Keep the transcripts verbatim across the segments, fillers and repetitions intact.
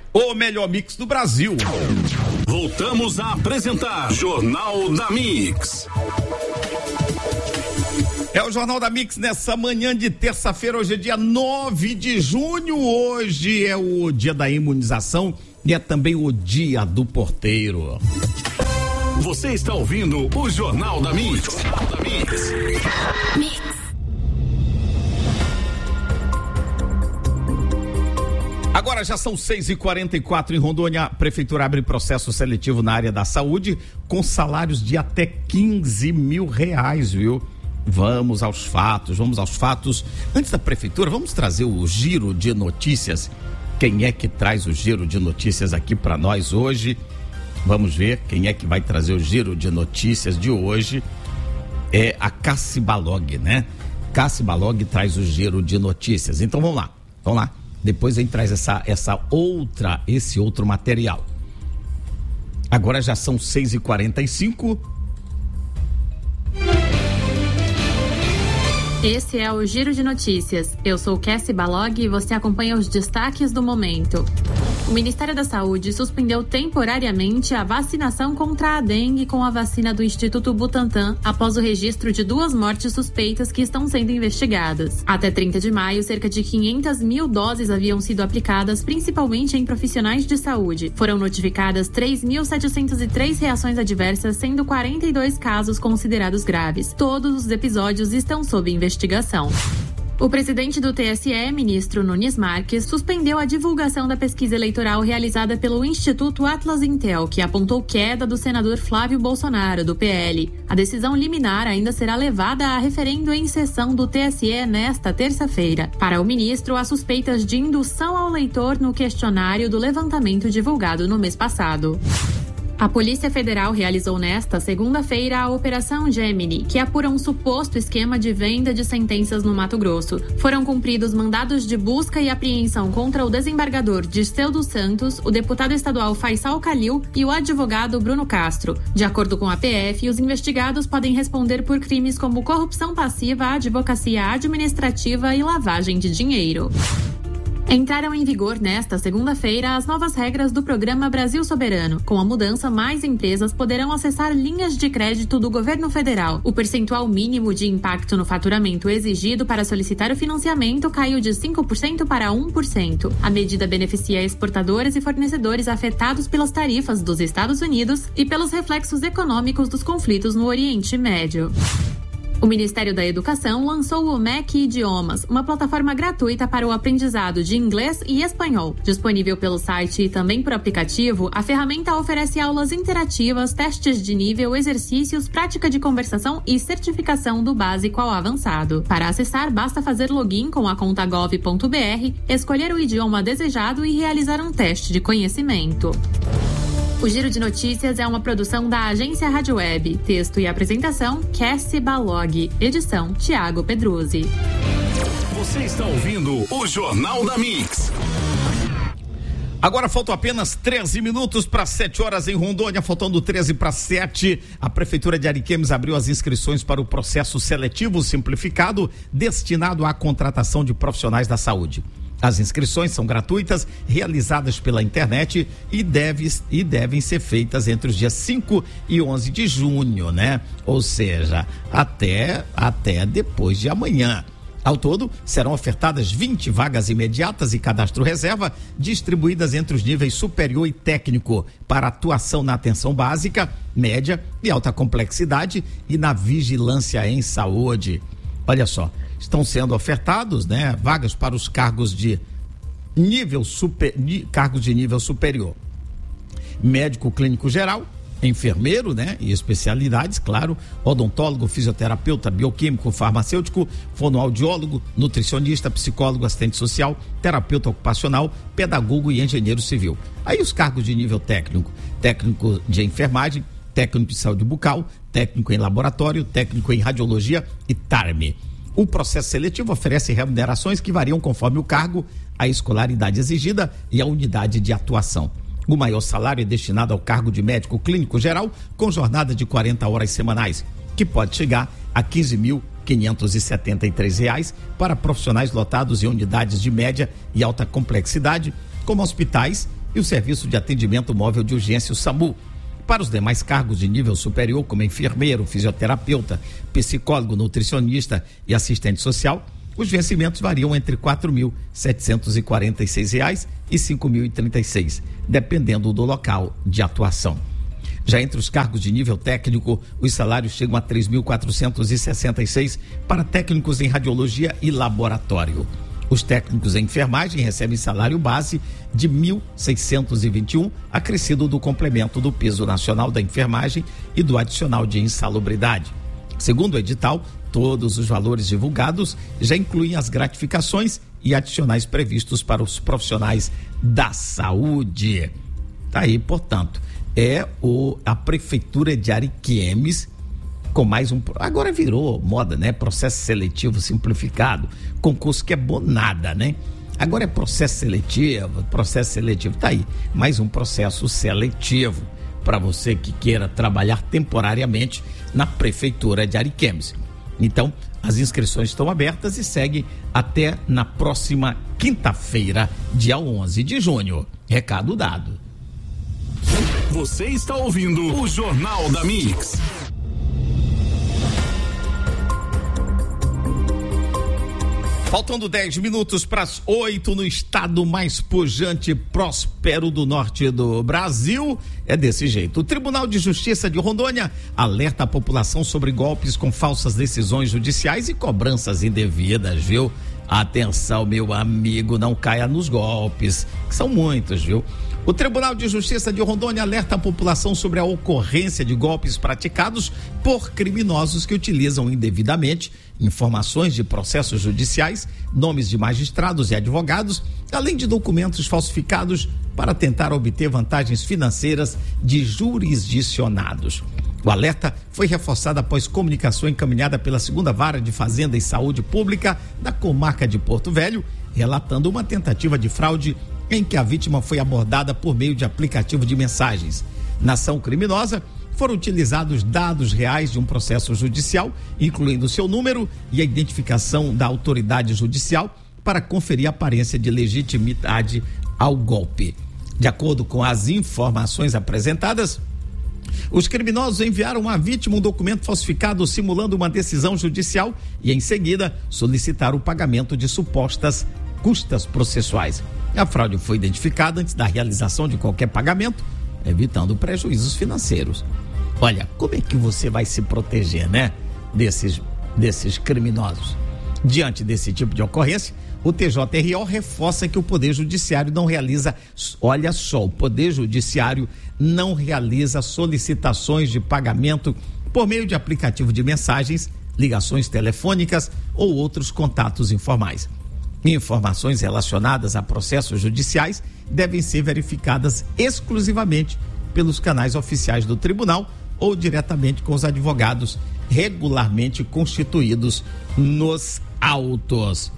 o melhor mix do Brasil. Voltamos a apresentar Jornal da Mix. É o Jornal da Mix nessa manhã de terça-feira, hoje é dia nove de junho, hoje é o dia da imunização e é também o dia do porteiro. Você está ouvindo o Jornal da Mix. Jornal da Mix. Mix. Agora já são seis e quarenta e quatro em Rondônia. A prefeitura abre processo seletivo na área da saúde com salários de até quinze mil reais, viu? Vamos aos fatos, vamos aos fatos. Antes da prefeitura, vamos trazer o giro de notícias. Quem é que traz o giro de notícias aqui para nós hoje? Vamos ver quem é que vai trazer o giro de notícias de hoje. É a Cassi Balog, né? Cassi Balog traz o giro de notícias. Então vamos lá, vamos lá. Depois a gente traz essa, essa outra, esse outro material. Agora já são seis e quarenta e cinco. Esse é o Giro de Notícias. Eu sou Cassi Balog e você acompanha os destaques do momento. O Ministério da Saúde suspendeu temporariamente a vacinação contra a dengue com a vacina do Instituto Butantan após o registro de duas mortes suspeitas que estão sendo investigadas. Até trinta de maio, cerca de quinhentas mil doses haviam sido aplicadas, principalmente em profissionais de saúde. Foram notificadas três mil setecentas e três reações adversas, sendo quarenta e dois casos considerados graves. Todos os episódios estão sob investigação. O presidente do T S E, ministro Nunes Marques, suspendeu a divulgação da pesquisa eleitoral realizada pelo Instituto Atlas Intel, que apontou queda do senador Flávio Bolsonaro, do P L. A decisão liminar ainda será levada a referendo em sessão do T S E nesta terça-feira. Para o ministro, há suspeitas de indução ao leitor no questionário do levantamento divulgado no mês passado. A Polícia Federal realizou nesta segunda-feira a Operação Gemini, que apura um suposto esquema de venda de sentenças no Mato Grosso. Foram cumpridos mandados de busca e apreensão contra o desembargador Dirceu dos Santos, o deputado estadual Faisal Calil e o advogado Bruno Castro. De acordo com a P F, os investigados podem responder por crimes como corrupção passiva, advocacia administrativa e lavagem de dinheiro. Entraram em vigor nesta segunda-feira as novas regras do Programa Brasil Soberano. Com a mudança, mais empresas poderão acessar linhas de crédito do governo federal. O percentual mínimo de impacto no faturamento exigido para solicitar o financiamento caiu de cinco por cento para um por cento. A medida beneficia exportadores e fornecedores afetados pelas tarifas dos Estados Unidos e pelos reflexos econômicos dos conflitos no Oriente Médio. O Ministério da Educação lançou o M E C Idiomas, uma plataforma gratuita para o aprendizado de inglês e espanhol. Disponível pelo site e também por aplicativo, a ferramenta oferece aulas interativas, testes de nível, exercícios, prática de conversação e certificação do básico ao avançado. Para acessar, basta fazer login com a conta gov ponto br, escolher o idioma desejado e realizar um teste de conhecimento. O Giro de Notícias é uma produção da Agência Rádio Web. Texto e apresentação, Cassi Balog. Edição, Tiago Pedruzzi. Você está ouvindo o Jornal da Mix. Agora faltam apenas treze minutos para sete horas em Rondônia, faltando treze para sete. A Prefeitura de Ariquemes abriu as inscrições para o processo seletivo simplificado destinado à contratação de profissionais da saúde. As inscrições são gratuitas, realizadas pela internet e, deve, e devem ser feitas entre os dias cinco e onze de junho, né? Ou seja, até, até depois de amanhã. Ao todo, serão ofertadas vinte vagas imediatas e cadastro reserva, distribuídas entre os níveis superior e técnico, para atuação na atenção básica, média e alta complexidade e na vigilância em saúde. Olha só, estão sendo ofertados, né, vagas para os cargos de nível super, cargos de nível superior. Médico clínico geral, enfermeiro, né, e especialidades, claro, odontólogo, fisioterapeuta, bioquímico, farmacêutico, fonoaudiólogo, nutricionista, psicólogo, assistente social, terapeuta ocupacional, pedagogo e engenheiro civil. Aí os cargos de nível técnico, técnico de enfermagem, técnico de saúde bucal, técnico em laboratório, técnico em radiologia e T A R M. O processo seletivo oferece remunerações que variam conforme o cargo, a escolaridade exigida e a unidade de atuação. O maior salário é destinado ao cargo de médico clínico geral, com jornada de quarenta horas semanais, que pode chegar a quinze mil quinhentos e setenta e três reais para profissionais lotados em unidades de média e alta complexidade, como hospitais e e o Serviço de Atendimento Móvel de Urgência, o SAMU. Para os demais cargos de nível superior, como enfermeiro, fisioterapeuta, psicólogo, nutricionista e assistente social, os vencimentos variam entre quatro mil setecentos e quarenta e seis reais e cinco mil e trinta e seis, dependendo do local de atuação. Já entre os cargos de nível técnico, os salários chegam a três mil quatrocentos e sessenta e seis para técnicos em radiologia e laboratório. Os técnicos em enfermagem recebem salário base de mil seiscentos e vinte e um, acrescido do complemento do piso nacional da enfermagem e do adicional de insalubridade. Segundo o edital, todos os valores divulgados já incluem as gratificações e adicionais previstos para os profissionais da saúde. Tá aí, portanto, é o, a Prefeitura de Ariquemes com mais um, agora virou moda, né? Processo seletivo simplificado, concurso que é bom nada, né? Agora é processo seletivo, processo seletivo, tá aí, mais um processo seletivo para você que queira trabalhar temporariamente na Prefeitura de Ariquemes. Então, as inscrições estão abertas e seguem até na próxima quinta-feira, dia onze de junho. Recado dado. Você está ouvindo o Jornal da Mix. Faltando dez minutos para as oito no estado mais pujante e próspero do norte do Brasil. É desse jeito. O Tribunal de Justiça de Rondônia alerta a população sobre golpes com falsas decisões judiciais e cobranças indevidas, viu? Atenção, meu amigo, não caia nos golpes, que são muitos, viu? O Tribunal de Justiça de Rondônia alerta a população sobre a ocorrência de golpes praticados por criminosos que utilizam indevidamente informações de processos judiciais, nomes de magistrados e advogados, além de documentos falsificados para tentar obter vantagens financeiras de jurisdicionados. O alerta foi reforçado após comunicação encaminhada pela segunda Vara de Fazenda e Saúde Pública da comarca de Porto Velho, relatando uma tentativa de fraude em que a vítima foi abordada por meio de aplicativo de mensagens. Na ação criminosa, foram utilizados dados reais de um processo judicial, incluindo seu número e a identificação da autoridade judicial, para conferir aparência de legitimidade ao golpe. De acordo com as informações apresentadas, os criminosos enviaram à vítima um documento falsificado simulando uma decisão judicial e, em seguida, solicitaram o pagamento de supostas custas processuais. A fraude foi identificada antes da realização de qualquer pagamento, evitando prejuízos financeiros. Olha, como é que você vai se proteger, né? Desses, desses criminosos. Diante desse tipo de ocorrência, o T J R O reforça que o Poder Judiciário não realiza, olha só, o Poder Judiciário não realiza solicitações de pagamento por meio de aplicativo de mensagens, ligações telefônicas ou outros contatos informais. Informações relacionadas a processos judiciais devem ser verificadas exclusivamente pelos canais oficiais do tribunal ou diretamente com os advogados regularmente constituídos nos autos.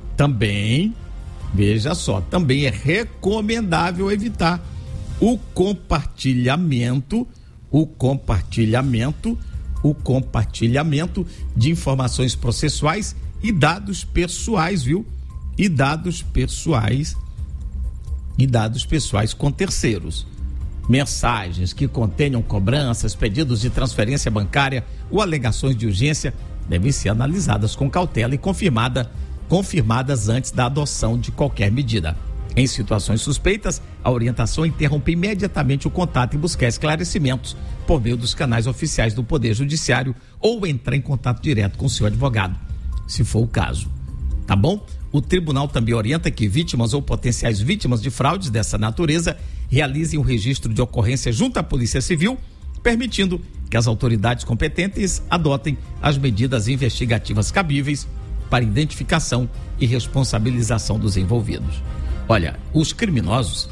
Também, veja só, também é recomendável evitar o compartilhamento, o compartilhamento, o compartilhamento de informações processuais e dados pessoais, viu? E dados pessoais e dados pessoais com terceiros. Mensagens que contenham cobranças, pedidos de transferência bancária ou alegações de urgência devem ser analisadas com cautela e confirmada, confirmadas antes da adoção de qualquer medida. Em situações suspeitas, a orientação é interromper imediatamente o contato e buscar esclarecimentos por meio dos canais oficiais do Poder Judiciário ou entrar em contato direto com o seu advogado, se for o caso. Tá bom? O tribunal também orienta que vítimas ou potenciais vítimas de fraudes dessa natureza realizem o registro de ocorrência junto à Polícia Civil, permitindo que as autoridades competentes adotem as medidas investigativas cabíveis para identificação e responsabilização dos envolvidos. Olha, os criminosos,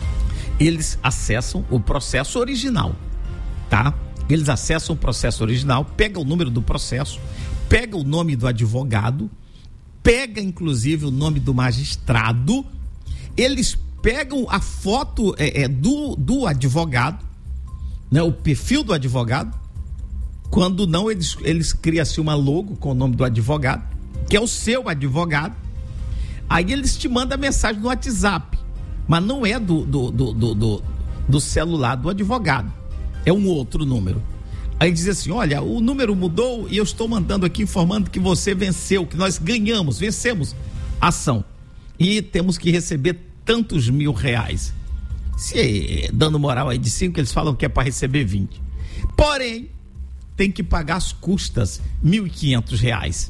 eles acessam o processo original, tá? Eles acessam o processo original, pegam o número do processo, pegam o nome do advogado, pega inclusive o nome do magistrado, eles pegam a foto é, é, do, do advogado, né, o perfil do advogado, quando não eles, eles criam-se uma logo com o nome do advogado, que é o seu advogado, aí eles te mandam mensagem no WhatsApp, mas não é do, do, do, do, do, do celular do advogado, é um outro número. Aí diz assim, olha, o número mudou e eu estou mandando aqui informando que você venceu, que nós ganhamos, vencemos a ação e temos que receber tantos mil reais. Se dando moral aí de cinco, eles falam que é para receber vinte. Porém, tem que pagar as custas, mil e quinhentos reais.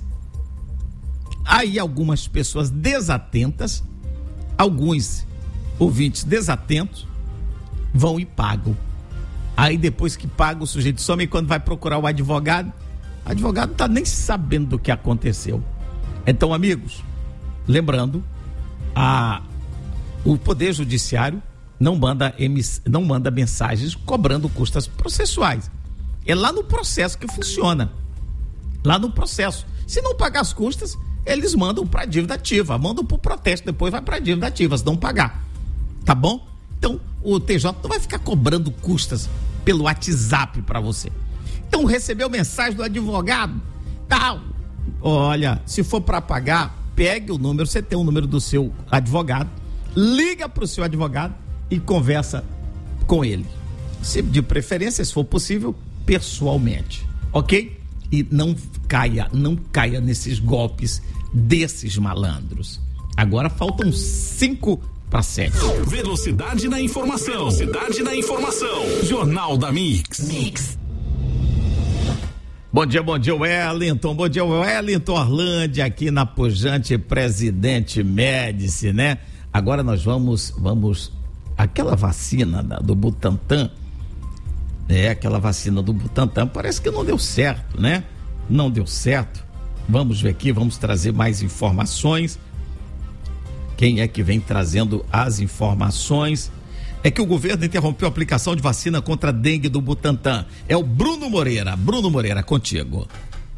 Aí algumas pessoas desatentas, alguns ouvintes desatentos, vão e pagam. Aí depois que paga, o sujeito some e quando vai procurar o advogado, o advogado não está nem sabendo do que aconteceu. Então, amigos, lembrando, a, o Poder Judiciário não manda, emiss, não manda mensagens cobrando custas processuais. É lá no processo que funciona. Lá no processo. Se não pagar as custas, eles mandam para a dívida ativa, mandam para o protesto, depois vai para a dívida ativa, se não pagar. Tá bom? Então, o T J não vai ficar cobrando custas pelo WhatsApp para você. Então, recebeu mensagem do advogado, tal. Olha, se for para pagar, pegue o número, você tem o número do seu advogado, liga para o seu advogado e conversa com ele. Se de preferência, se for possível, pessoalmente, ok? E não caia, não caia nesses golpes desses malandros. Agora faltam cinco para sete. Velocidade na informação. Velocidade na informação. Jornal da Mix. Mix. Bom dia, bom dia, Wellington. Bom dia, Wellington Orlandi, aqui na pujante Presidente Médici, né? Agora nós vamos, vamos, aquela vacina da, do Butantan, é, aquela vacina do Butantan, parece que não deu certo, né? Não deu certo. Vamos ver aqui, vamos trazer mais informações. Quem é que vem trazendo as informações? É que o governo interrompeu a aplicação de vacina contra a dengue do Butantan. É o Bruno Moreira. Bruno Moreira, contigo.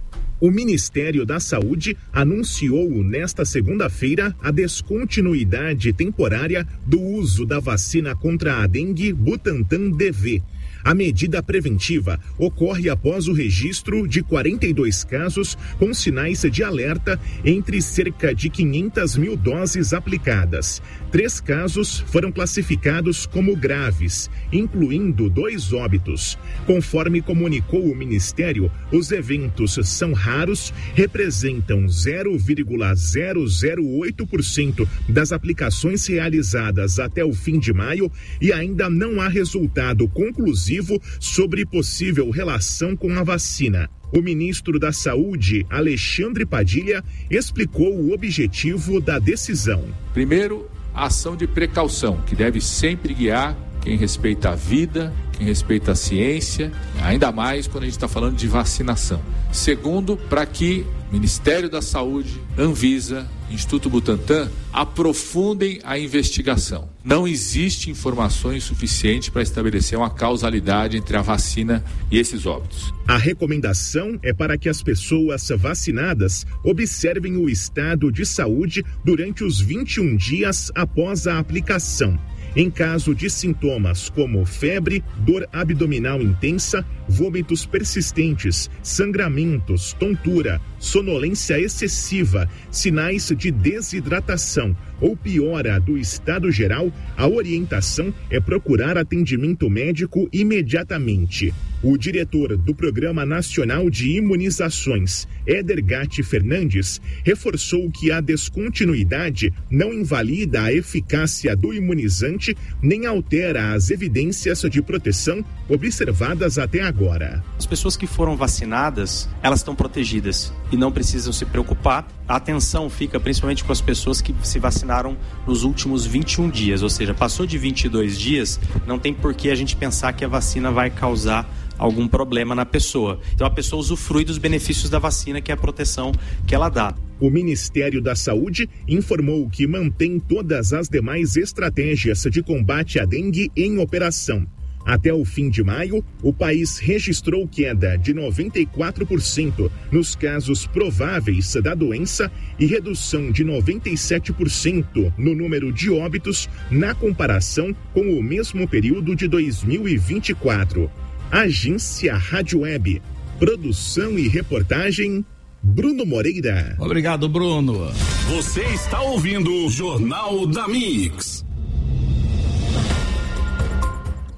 O Ministério da Saúde anunciou nesta segunda-feira a descontinuidade temporária do uso da vacina contra a dengue Butantan D V. A medida preventiva ocorre após o registro de quarenta e dois casos com sinais de alerta entre cerca de quinhentas mil doses aplicadas. Três casos foram classificados como graves, incluindo dois óbitos. Conforme comunicou o Ministério, os eventos são raros, representam zero vírgula zero zero oito por cento das aplicações realizadas até o fim de maio e ainda não há resultado conclusivo sobre possível relação com a vacina. O ministro da Saúde, Alexandre Padilha, explicou o objetivo da decisão. Primeiro, a ação de precaução, que deve sempre guiar quem respeita a vida, quem respeita a ciência, ainda mais quando a gente está falando de vacinação. Segundo, para que Ministério da Saúde, Anvisa, Instituto Butantan aprofundem a investigação. Não existe informações suficientes para estabelecer uma causalidade entre a vacina e esses óbitos. A recomendação é para que as pessoas vacinadas observem o estado de saúde durante os vinte e um dias após a aplicação. Em caso de sintomas como febre, dor abdominal intensa, vômitos persistentes, sangramentos, tontura, sonolência excessiva, sinais de desidratação ou piora do estado geral, a orientação é procurar atendimento médico imediatamente. O diretor do Programa Nacional de Imunizações, Éder Gatti Fernandes, reforçou que a descontinuidade não invalida a eficácia do imunizante nem altera as evidências de proteção observadas até agora. As pessoas que foram vacinadas, elas estão protegidas e não precisam se preocupar. A atenção fica principalmente com as pessoas que se vacinaram nos últimos vinte e um dias, ou seja, passou de vinte e dois dias, não tem por que a gente pensar que a vacina vai causar algum problema na pessoa. Então a pessoa usufrui dos benefícios da vacina, que é a proteção que ela dá. O Ministério da Saúde informou que mantém todas as demais estratégias de combate à dengue em operação. Até o fim de maio, o país registrou queda de noventa e quatro por cento nos casos prováveis da doença e redução de noventa e sete por cento no número de óbitos na comparação com o mesmo período de dois mil e vinte e quatro. Agência Rádio Web. Produção e reportagem, Bruno Moreira. Obrigado, Bruno. Você está ouvindo o Jornal da Mix.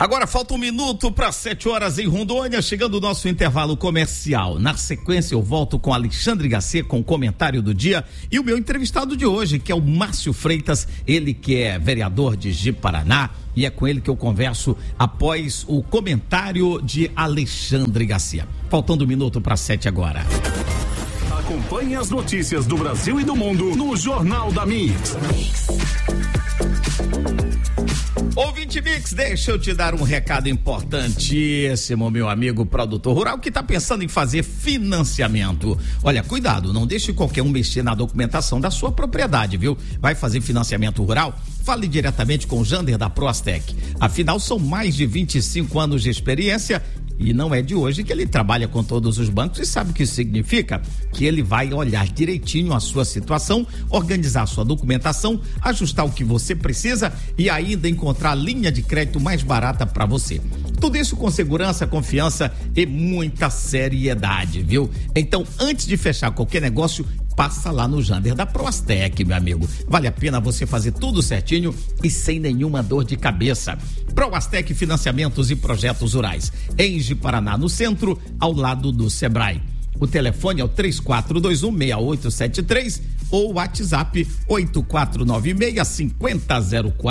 Agora falta um minuto para sete horas em Rondônia, chegando o nosso intervalo comercial. Na sequência eu volto com Alexandre Garcia com o comentário do dia e o meu entrevistado de hoje, que é o Márcio Freitas, ele que é vereador de Ji-Paraná, e é com ele que eu converso após o comentário de Alexandre Garcia. Faltando um minuto para sete agora. Acompanhe as notícias do Brasil e do mundo no Jornal da Mix. Ouvinte Mix, deixa eu te dar um recado importantíssimo, meu amigo produtor rural que está pensando em fazer financiamento. Olha, cuidado, não deixe qualquer um mexer na documentação da sua propriedade, viu? Vai fazer financiamento rural? Fale diretamente com o Jander da Proastec. Afinal, são mais de vinte e cinco anos de experiência e não é de hoje que ele trabalha com todos os bancos e sabe o que isso significa? Que ele vai olhar direitinho a sua situação, organizar a sua documentação, ajustar o que você precisa e ainda encontrar a linha de crédito mais barata para você. Tudo isso com segurança, confiança e muita seriedade, viu? Então, antes de fechar qualquer negócio, passa lá no Jander da Proastec, meu amigo. Vale a pena você fazer tudo certinho e sem nenhuma dor de cabeça. Proastec Financiamentos e Projetos Rurais. Em Ji-Paraná, no centro, ao lado do Sebrae. O telefone é o três quatro dois um, seis oito sete três ou o WhatsApp oito quatro nove seis, cinco zero zero quatro.